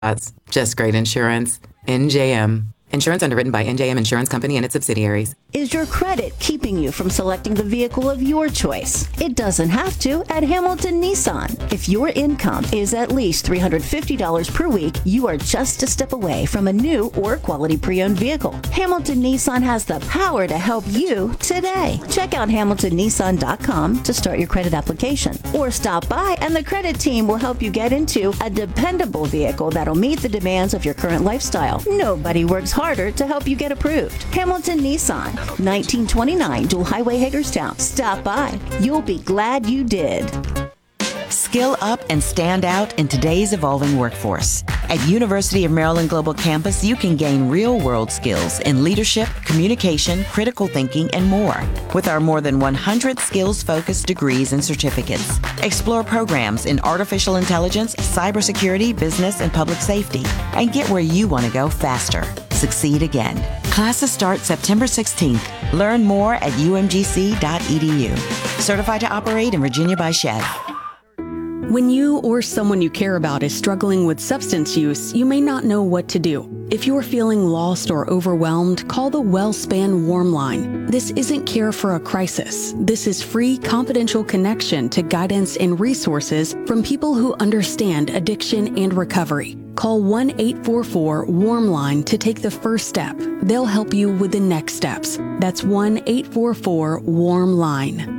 That's just great insurance. NJM. Insurance underwritten by NJM Insurance Company and its subsidiaries. Is your credit keeping you from selecting the vehicle of your choice? It doesn't have to at Hamilton Nissan. If your income is at least $350 per week, you are just a step away from a new or quality pre-owned vehicle. Hamilton Nissan has the power to help you today. Check out HamiltonNissan.com to start your credit application, or stop by and the credit team will help you get into a dependable vehicle that'll meet the demands of your current lifestyle. Nobody works harder to help you get approved. Hamilton Nissan, 1929 Dual Highway, Hagerstown. Stop by. You'll be glad you did. Skill up and stand out in today's evolving workforce. At University of Maryland Global Campus, you can gain real-world skills in leadership, communication, critical thinking, and more. With our more than 100 skills-focused degrees and certificates, explore programs in artificial intelligence, cybersecurity, business, and public safety, and get where you want to go faster. Succeed again. Classes start September 16th. Learn more at umgc.edu. Certified to operate in Virginia by Chev. When you or someone you care about is struggling with substance use, you may not know what to do. If you're feeling lost or overwhelmed, call the WellSpan Warm Line. This isn't care for a crisis. This is free, confidential connection to guidance and resources from people who understand addiction and recovery. Call 1-844-WARM-LINE to take the first step. They'll help you with the next steps. That's 1-844-WARM-LINE.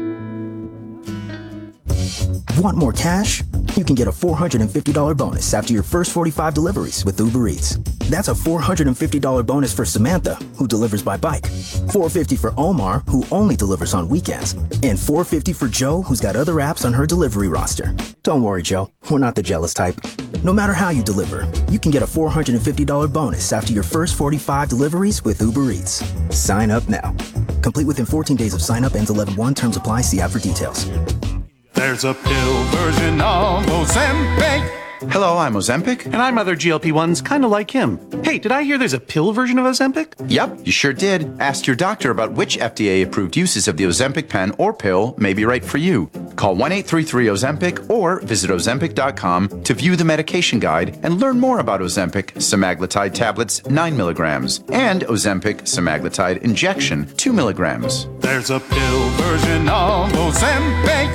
Want more cash? You can get a $450 bonus after your first 45 deliveries with Uber Eats. That's a $450 bonus for Samantha, who delivers by bike, $450 for Omar, who only delivers on weekends, and $450 for Joe, who's got other apps on her delivery roster. Don't worry, Joe, we're not the jealous type. No matter how you deliver, you can get a $450 bonus after your first 45 deliveries with Uber Eats. Sign up now. Complete within 14 days of sign up, ends 11/1. Terms apply. See app for details. There's a pill version of Ozempic. Hello, I'm Ozempic. And I'm other GLP-1s kind of like him. Hey, did I hear there's a pill version of Ozempic? Yep, you sure did. Ask your doctor about which FDA-approved uses of the Ozempic pen or pill may be right for you. Call 1-833-OZEMPIC or visit Ozempic.com to view the medication guide and learn more about Ozempic semaglutide tablets 9 milligrams and Ozempic semaglutide injection 2 milligrams. There's a pill version of Ozempic.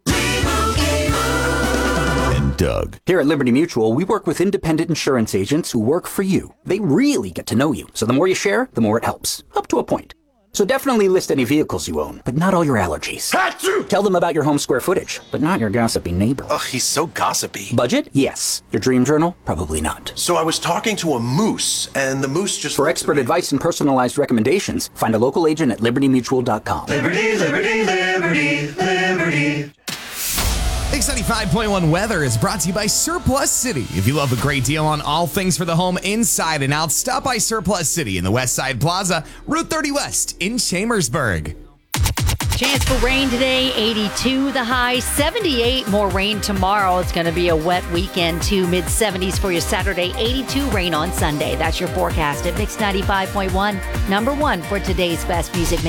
Doug. Here at Liberty Mutual, we work with independent insurance agents who work for you. They really get to know you, so the more you share, the more it helps, up to a point. So definitely list any vehicles you own, but not all your allergies. Achoo! Tell them about your home square footage, but not your gossipy neighbor. Ugh, he's so gossipy. Budget? Yes. Your dream journal? Probably not. So I was talking to a moose, and the moose just... For expert advice and personalized recommendations, find a local agent at libertymutual.com. Liberty, liberty, liberty, liberty. Mix 95.1 weather is brought to you by Surplus City. If you love a great deal on all things for the home inside and out, stop by Surplus City in the West Side Plaza, Route 30 West in Chambersburg. Chance for rain today, 82 the high, 78 more rain tomorrow. It's going to be a wet weekend too, mid-70s for your Saturday, 82 rain on Sunday. That's your forecast at Mix 95.1, number one for today's best music.